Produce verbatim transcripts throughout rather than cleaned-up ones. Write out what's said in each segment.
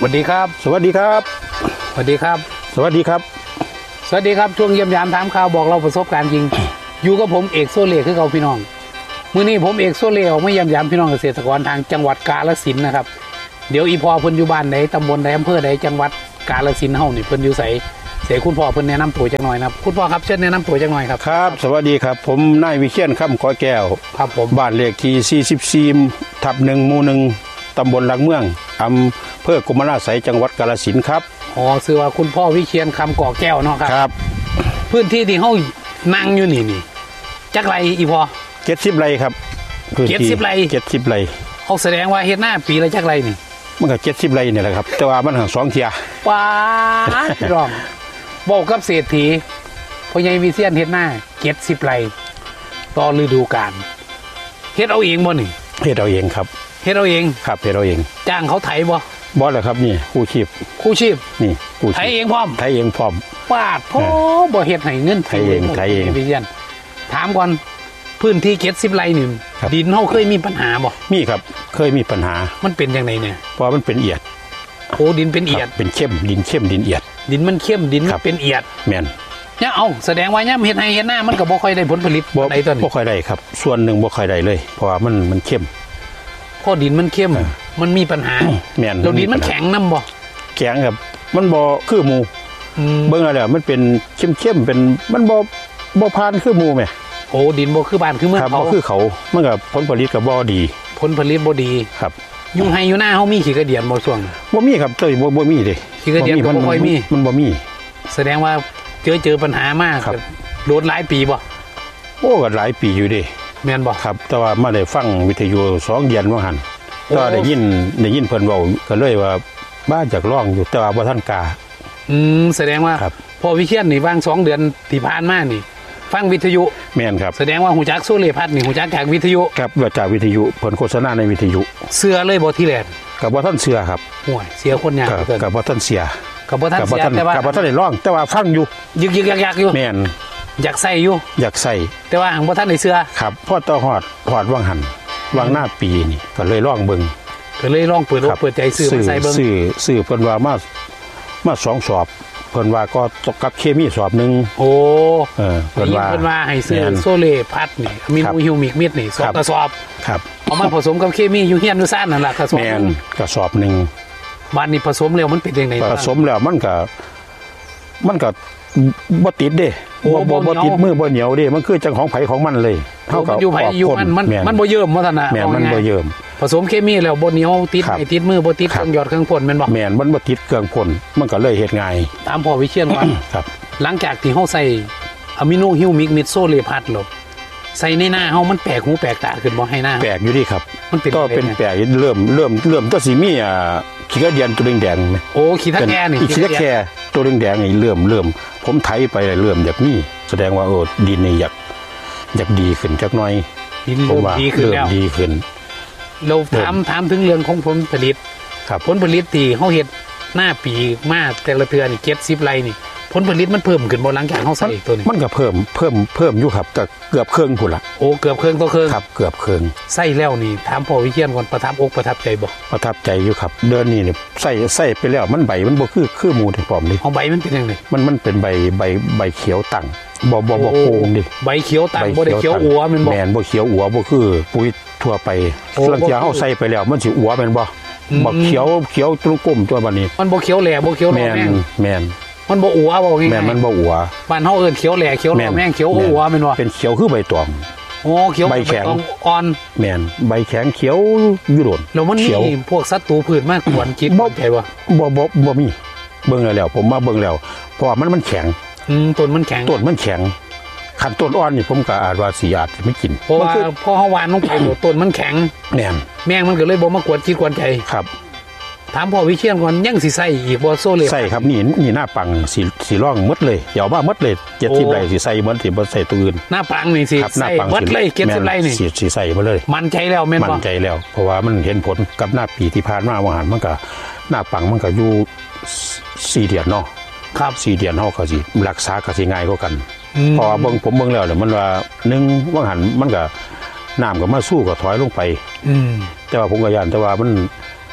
วัสดีครับสวัสดีครับสวัสดีครับสวัสดีครับสวัสดีครับช่วงเยี่ยมยามถามข่าวบอกเราประสบการณ์จริง อยู่กับผมเอกโซเล่คือเขาพี่น้องมื้อนี้ผมเอกโซเล่ออกมาเยี่ยมยามพี่น้องเกษตรกรทางจังหวัดกาฬสินธุ์นะครับเดี๋ยวอีพอเพิ่นอยู่บ้านใดตำบลใดอำเภอใดจังหวัดกาฬสินธุ์เฮานี่เพิ่นอยู่ไสเสียคุณพ่อเพิ่นแนะนำตัวจังหน่อยนะครับคุณพ่อครับเชิญแนะนำตัวจังหน่อยครับครับสวัสดีครับผมนายวิเชียรค่ำขอแก้วครับผมบ้านเลขที่สี่สิบสี่ทับหนึ่งหมู่หนึ่งตำบลหลักเมืองอำเภอกุมารนาสัยจังหวัดกาฬสินธุ์ครับอ๋อชื่อว่าคุณพ่อวิเชียรคำก่อแก้วเนาะครับครับพื้นที่ที่เฮานั่งอยู่นี่นี่จักไรอีพอเจ็ดสิบไร่ครับเจ็ดสิบไร่เจ็ดสิบไร่เขาแสดงว่าเฮ็ดหน้าปีละจักไรนี่มันก็เจ็ดสิบไร่นี่แหละครับแต่ว่ามันห่างสองเทียว้าร้องบอกกับเศรษฐีพ่อใหญ่วิเชียรเฮ็ดหน้าเจ็ดสิบไร่ต่อฤดูกาลเฮ็ดเอาเองบ่นี่เฮ็ดเอาเองครับเฮ็ดเอาเองครับเฮ็ดเอาเองจ้างเขาไถบ่บ่แหละครับนี่คู่ชีพคู่ชีพนี่คู่ชีพไถเองพร้อมไถเองพร้อมปาดโธ่บ่เฮ็ดให้เงินไถเองไถเองวิเชียรถามก่อนพื้นที่เจ็ดสิบไร่นี่ดินเฮาเคยมีปัญหาบ่มีครับเคยมีปัญหามันเป็นจังไดเนี่ยเพราะมันเป็นเอียดโอ้ดินเป็นเอียดเป็นเข้มดินเข้มดินเอียดดินมันเข้มดินเป็นเอียดแม่นเนี่ยเอาแสดงว่าย่ำเฮ็ดให้เฮ็ดหน้ามันก็บ่ค่อยได้ผลผลิตใดตัวนี้บ่ค่อยได้ครับส่วนหนึ่งบ่ค่อยได้เลยเพราะว่ามันมันเข้มเพราะดินมันเข้มมันมีปัญหาแม่นแล้วดินมันแข็งนำบ่แข็งครับมันบ่คือหมู่เบิ่งแล้วมันเป็นเข้มๆเป็นมันบ่บ่ผ่านคือหมู่แม่โอ้ดินบ่คือบ้านคือเมืองเขาบ่คือเขามันก็ผลผลิตก็บ่ดีผลผลิตบ่ดีครับอยู่ให้อยู่หน้าเฮามีขี้กระเดียนบ่ช่วงบ่มีครับเต้ยบ่บ่มีเด้ขี้กระเดียนก็บ่ค่อยมีมันบ่มีแสดงว่าเจอเจอปัญหามากโดนหลายปีบ่โอ้ก็หลายปีอยู่เด้แม่นบ่ครับแต่ว่ามาได้ฟังวิทยุสองเดือนว่าหั่นก็ได้ยินได้ยินเพิ่นเว้าก็เลยว่าบ้านจากร้องอยู่แต่ว่าบ่ทันกล้าอืมแสดงว่าพอวิเชียรนี่วางสองเดือนที่ผ่านมานี่ฟังวิทยุแม่นครับแสดงว่าหูจักโซเล่พัดนี่หูจักจากวิทยุครับว่าจากวิทยุเพิ่นโฆษณาในวิทยุเสื้อเลยบ่ที่แรกก็บ่ทันเสื้อครับโอ้ยเสียคนยากเกินก็บ่ทันเสียก็บ่ทันเสียแต่ว่าก็บ่ทันได้ร้องแต่ว่าฟังอยู่ยึกๆยักๆอยู่แม่นอยากใส่อยู่อยากใส่แต่ว่าหังบ่ทันได้เสื้อครับพอต่อฮอดฮอดวังหันวังหน้าปีนี่ก็เลยร้องเบิ่งก็เลยลองเปิดอกเปิดใจซื้อมาใส่เบิ่งซื้อซื้อเพิ่นว่ามามาสองสอบเพิ่นว่าก็ตกกับเคมีสอบนึงโอ้เออเพิ่นว่าเพิ่นว่าให้ซื้อโซเล่พัดนี่มีนูฮิวมิกมิดนี่สอบกระสอบครับเอามาผสมกับเคมีอยู่เฮียนอยู่ซ่านนั่นล่ะกระสอบแม่นกระสอบนึงบ้านนี้ผสมแล้วมันเป็นจังได๋ผสมแล้วมันก็มันก็บ่ติดเด้บ่บ่บ่ติดมือบ่เหนียวเด้มันคือจังของไผของมันเลยเฮาก็อยู่ไผอยู่มันมันมันบ่เยิ่มว่าซั่นน่ะแม่นมันบ่เยิ่มผสมเคมีแล้วบ่เหนียวติดไอ้ติดมือบ่ติดเครื่องหยอดเครื่องพ่นแม่นบ่แม่นมันบ่ติดเครื่องพ่นมันก็เลยเฮ็ดง่ายตามพ่อวิเชียรว่าครับหลังจากที่เฮาใส่อะมิโนฮิวมิกมิดโซเล่พัดลบใส่ในหน้าเฮามันแปลกหูแปลกตาขึ้นบ่ให้หน้าแปลกอยู่ดิครับมันเป็นก็เป็นแปลกเริ่มเริ่มเริ่มก็สิมีอ่าขี้กระเดียนตัวแดงๆมั้ยโอ้ขี้ตะแกนี่ขี้ตะแกตัวแดงๆนี่เริ่มเริ่มผมไถไปเริ่มอยากมีแสดงว่าโอ้ดินนี่อยากอยากดีขึ้นจักหน่อยดินเริ่มดีขึ้นแล้วดีขึ้นเราถามถามถึงเรื่องของผลผลิตครับผลผลิตที่เฮาเฮ็ดหน้าปีมาแต่ละเทื่อนี่เจ็ดสิบไร่นี่ผลผลิตมันเพิ่มขึ้นบ่หลังจากเฮาใส่ตัวนี้มันก็เพิ่มเพิ่มเพิ่มอยู่ครับก็เกือบครึ่งพุ่นล่ะโอ้เกือบครึ่งต่อครึ่งครับเกือบครึ่งใส่แล้วนี่ถามพ่อวิเชียรก่อนประทับอกประทับใจบ่ประทับใจอยู่ครับเดือนนี้นี่ใส่ใส่ไปแล้วมันใบมันบ่คือคือหมู่ที่พร้อมนี่ของใบมันเป็นจังได๋มันมันเป็นใบใบใบเขียวตั้งบ่บ่บ่โป่งดิใบเขียวตั้งบ่ได้เขียวอัวแม่นบ่แม่นบ่เขียวอัวบ่คือปุ๋ยทั่วไปหลังจากเฮาใส่ไปแล้วมันสิอัวแม่นบ่บ่เขียวเขียวตรงกลมตัวบัดนี้มันบ่เขียวแหล่บ่เขียวแม่นแม่นมันบ่อัวบ่ง่ายๆแม่นมันบ่อัวบ้านเฮาเอิ้นเขียวแหล่เขียวแม่งเขียวอัวแม่นบ่เป็นเขียวคือใบตองโอ้เขียวใบแข็งอ่อนแม่นใบแข็งเขียวอยู่โดนแล้วมันมีพวกศัตรูพืชมากกวนคิดบ่ใช่บ่บ่บ่บ่มีเบิ่งแล้วผมมาเบิ่งแล้วเพราะว่ามันมันแข็งอืมต้นมันแข็งต้นมันแข็งคันต้นอ่อนนี่ผมก็อาจว่าสิอาจไม่กินเพราะว่าพอเฮาหวานลงไปต้นมันแข็งแม่นแม่งมันก็เลยบ่มากวนคิดกวนใจครับถามพ่อวิเชียรก่อนยังสิใส่อีกบ่โซเล่ใส่ครับนี่นี่หน้าปังสิสิร่องหมดเลยเดี๋ยวว่าหมดเลยเจ็ดสิบไร่สิใส่หมดสิบ่ใส่ตัวอื่นหน้าปังนี่สิใส่หมดเลยเจ็ดสิบไร่นี่สิสิใส่มาเลยมั่นใจแล้วแม่นบ่มั่นใจแล้วเพราะว่ามันเห็นผลกับหน้าปีที่ผ่านมาว่าหันมันก็หน้าปังมันก็อยู่สี่เดือนเนาะครับสี่เดือนเฮาก็สิรักษาก็สิง่ายกว่ากันเพราะว่าเบิ่งผมเบิ่งแล้วเนี่ยมันว่าหนึ่งว่าหันมันก็น้ำก็มาสู้ก็ถอยลงไปแต่ว่าผมก็ย่านแต่ว่ามันค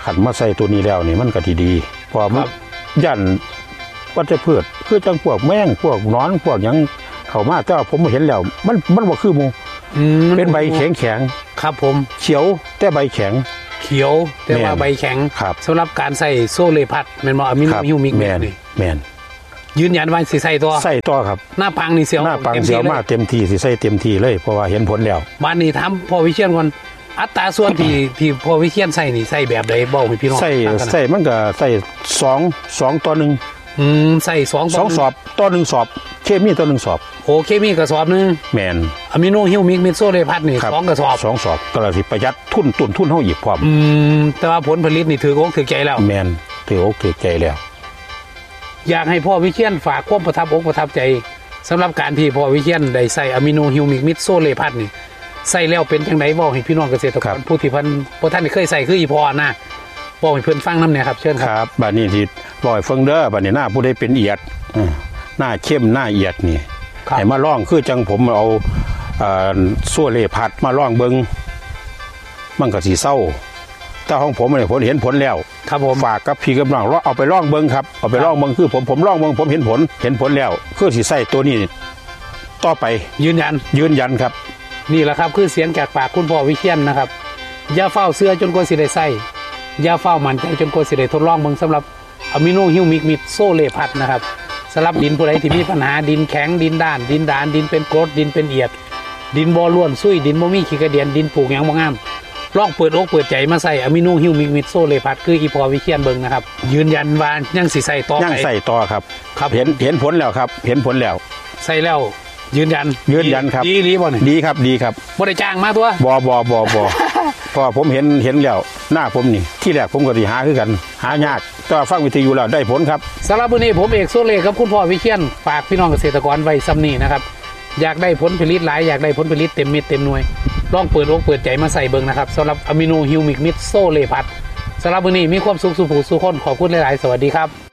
ขันมาใส่ตัวนี้แล้วนี่มันก็ดีๆเพอมันย่านวัชพืชคือจังพวกแมงพวกนอนพวกหยังเข้ามาแต่ว่าผมเห็นแล้วมันมันบ่คือหมูอืมเป็นใบแข็งแข็งครับผมเขียวแต่ใบแข็งเขียวแต่ว่าแม่นใบแข็งครับสำหรับการใส่โซเลพัดแม่นบ่อะมิโนครับฮิวมิกแมนนี่แมนยืนยันว่าสิใส่ตัวใส่ต่อครับหน้าปังนี่เสียวหน้าปังต็เสียวที่ลมาเต็มที่สิใส่เต็มที่เลยเพราะว่าเห็นผลแล้วบ้านนี้ถามพ่อวิเชียนก่อนอัตราส่วนที่ที่พ่อวิเชียนใส่นี่ใส่แบบใดบอกให้พี่น้องใส่ฟังกันนะใส่มันก็ใส่สองสองต่อหนึ่งอืมใส่สองสองสอบต่อหนึ่งสอบเคมีต่อหนึ่งสอบโอเคมีกระสอบหนึงแมนอะมิโนฮิวมิกมิดโซเลพัดนี่ครับสองกระสอบสองสอบก็เลยสิประหยัดทุนตุนทุนเฮาอีกพร้อมอืมแต่ว่าผลผลิตนี่ถืออกถือใจแล้วแมนถืออกถือใจแล้วอยากให้พ่อวิเชียนฝากความประทับอกประทับใจสำหรับการที่พ่อวิเชียนได้ใส่อะมิโนฮิวมิกมิดโซเลพัดนี่ใส่แล้วเป็นจังไดบอกให้พี่น้องเกษตรกรผู้ที่เพิ่นบ่ทันได้เคยใส่คืออีพอนะบอกให้เพิ่นฟังนำเนี่ยครับเชิญคครับ รับบัดนี้ที่บ่อยเฟิงเด้อบัดนี้หน้าผู้ใดเป็นเอียดอืมหน้าเข้มหน้าเอียดนี่ครับให้มาล่องคือจังผมเอาเอ่อซั่วเล่พัดมาล่องเบิงมันก็สิเศร้าแต่ของผมเนี่ยผมเห็นผลแล้วครับผมฝากกับพี่กับน้องเราเอาไปล่องเบิงครับเอาไปล่องเบิงคือผมผมล่องเบิงผมเห็นผลเห็นผลแล้วคือสิใส่ตัวนี้ต่อไปยืนยันยืนยันครับนี่แหละครับคือเสียงจากปากคุณพ่อวิเชียนนะครับอย่าเฝ้าเสื้อจนกว่าสิได้ใส่อย่าเฝ้ามันใจจนกว่าสิได้ทดลองเบิ่งสำหรับอะมิโนฮิวมิกมิดโซเลพัดนะครับสำหรับดินผู้ใดที่มีปัญหาดินแข็งดินด้าน ดินดานดินเป็นกรดดินเป็นเอียด ดินบ่ล้วนซุยดินบ่มีขี้กระเดียนดินปลูกหยังบ่งามลองเปิดอกเปิดใจมาใส่อะมิโนฮิวมิกมิดโซเลพัดคืออีพอวิเชียนเบิ่งนะครับยืนยันว่ายังสิใส่ต่อยังไปใส่ต่อครับครับเห็นเห็นผลแล้วครับ เห็นผลแล้วใส่แล้วยืนยันยืนยันครับดีดีบ่นี่ดีครับดีครับบ่ได้จ้างมาตัวบอบอบอบอ เพราะว่าผมเห็นเห็นแล้วหน้าผมนี่ ที่แรกผมก็สิหาคือกัน หายากแต่ว่าฟังวิทยุแล้วได้ผลครับสำหรับวันนี้ผมเอกโซเล่กับคุณพ่อวิเชียนฝากพี่น้องเกษตรกรไว้ซ้ำนี้นะครับอยากได้ผลผลิตหลายอยากได้ผลผลิตเต็มเม็ดเต็มหน่วยลองเปิดอกเปิดใจมาใส่เบิ่งนะครับสำหรับอะมิโนฮิวมิกมิดโซเลพัดสำหรับวันนี้มีความสุขสุขสุขคนขอบคุณหลายๆสวัสดีครับ